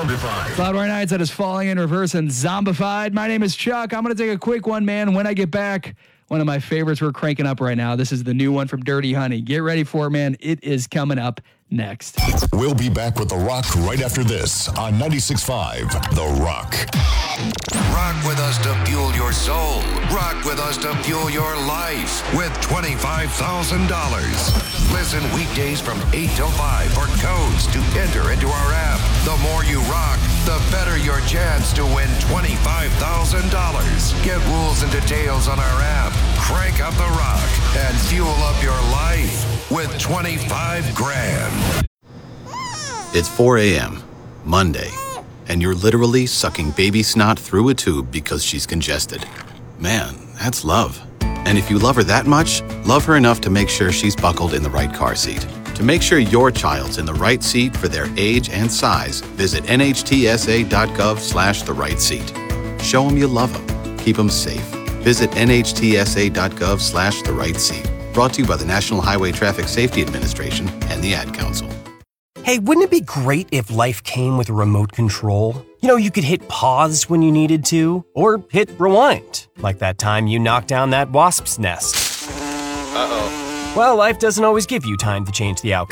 Zombified. Cloudwire Nights, that is Falling in Reverse and Zombified. My name is Chuck. I'm going to take a quick one, man. When I get back, one of my favorites we're cranking up right now. This is the new one from Dirty Honey. Get ready for it, man. It is coming up next. We'll be back with The Rock right after this on 96.5 The Rock. Rock with us to fuel your soul. Rock with us to fuel your life with $25,000. Listen weekdays from 8 till 5 for codes to enter into our app. The more you rock, the better your chance to win $25,000. Get rules and details on our app. Crank up the rock and fuel up your life with 25 grand. It's 4 a.m., Monday, and you're literally sucking baby snot through a tube because she's congested. Man, that's love. And if you love her that much, love her enough to make sure she's buckled in the right car seat. To make sure your child's in the right seat for their age and size, visit nhtsa.gov/the right seat. Show them you love them. Keep them safe. Visit nhtsa.gov/the right seat. Brought to you by the National Highway Traffic Safety Administration and the Ad Council. Hey, wouldn't it be great if life came with a remote control? You know, you could hit pause when you needed to, or hit rewind, like that time you knocked down that wasp's nest. Uh-oh. Well, life doesn't always give you time to change the outcome.